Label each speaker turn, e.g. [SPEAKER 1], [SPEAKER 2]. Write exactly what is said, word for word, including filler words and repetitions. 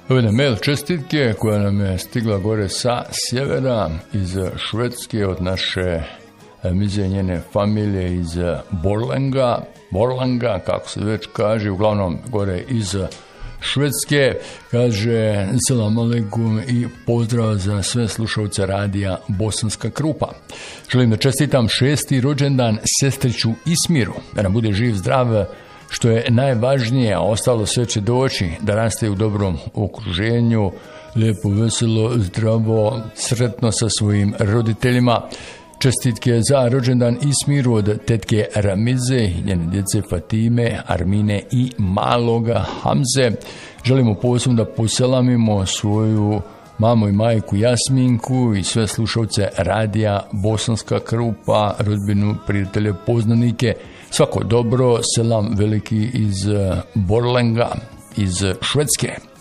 [SPEAKER 1] Ove mail čestitke koja nam je stigla gore sa sjevera iz Švedske od naše mize njene familije iz Borlänga, Borlänga kako se već kaže, uglavnom gore iz Švedske, kaže selam aleikum i pozdrav za sve slušalce radija Bosanska Krupa. Želim da čestitam šesti rođendan sestriću Ismiru, da nam bude živ, zdrav, što je najvažnije, a ostalo sve će doći, da raste u dobrom okruženju, lijepo, veselo, zdravo, sretno sa svojim roditeljima. Čestitke za rođendan Ismiru od tetke Ramize, njene djece Fatime, Armine i maloga Hamze. Želimo posebno da poselamimo svoju mamu i majku Jasminku i sve slušalce radija Bosanska Krupa, rodbinu, prijatelje, poznanike. Svako dobro, selam veliki iz Borlänga, iz Švedske.